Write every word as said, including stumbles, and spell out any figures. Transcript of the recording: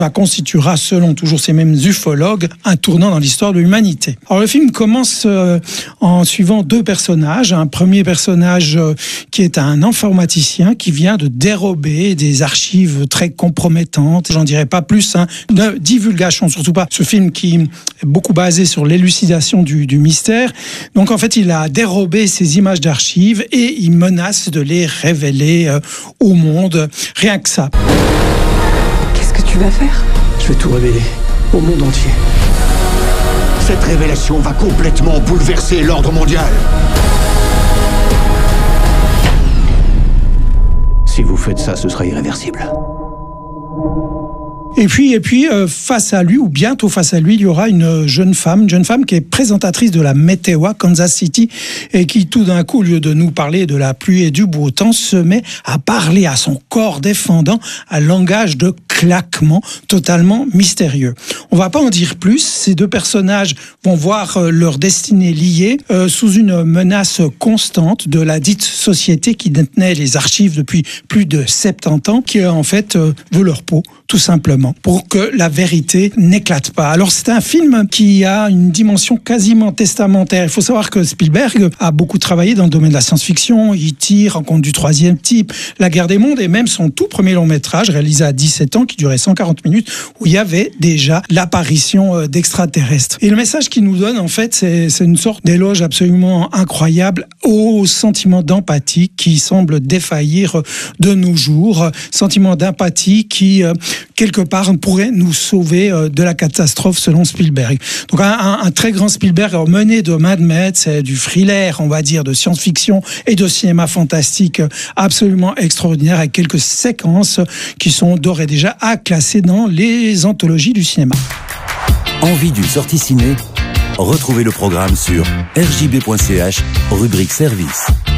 Ça constituera, selon toujours ces mêmes ufologues, un tournant dans l'histoire de l'humanité. Alors le film commence euh, en suivant deux personnages. Un premier personnage euh, qui est un informaticien qui vient de dérober des archives très compromettantes. J'en dirai pas plus, hein. Ne divulgation surtout pas. Ce film qui est beaucoup basé sur l'élucidation du, du mystère. Donc en fait, il a dérobé ces images d'archives et il menace de les révéler euh, au monde. Rien que ça. Qu'est-ce que tu vas faire ? Je vais tout révéler, au monde entier. Cette révélation va complètement bouleverser l'ordre mondial. Si vous faites ça, ce sera irréversible. Et puis, et puis euh, face à lui, ou bientôt face à lui, il y aura une jeune femme, une jeune femme qui est présentatrice de la météo à Kansas City et qui, tout d'un coup, au lieu de nous parler de la pluie et du beau temps, se met à parler à son corps défendant un langage de claquement totalement mystérieux. On va pas en dire plus. Ces deux personnages vont voir euh, leur destinée liée euh, sous une menace constante de la dite société qui détenait les archives depuis plus de soixante-dix ans, qui en fait euh, veut leur peau, tout simplement, pour que la vérité n'éclate pas. Alors c'est un film qui a une dimension quasiment testamentaire. Il faut savoir que Spielberg a beaucoup travaillé dans le domaine de la science-fiction, E T, Rencontre du troisième type, La guerre des mondes et même son tout premier long-métrage réalisé à dix-sept ans qui durait cent quarante minutes où il y avait déjà l'apparition d'extraterrestres. Et le message qu'il nous donne en fait c'est, c'est une sorte d'éloge absolument incroyable au sentiment d'empathie qui semble défaillir de nos jours, sentiment d'empathie qui quelque part pourrait nous sauver de la catastrophe selon Spielberg. Donc un, un, un très grand Spielberg mené de Mad Max, du thriller, on va dire, de science-fiction et de cinéma fantastique absolument extraordinaire avec quelques séquences qui sont d'ores et déjà à classer dans les anthologies du cinéma. Envie d'une sortie ciné ? Retrouvez le programme sur r j b point c h, rubrique service.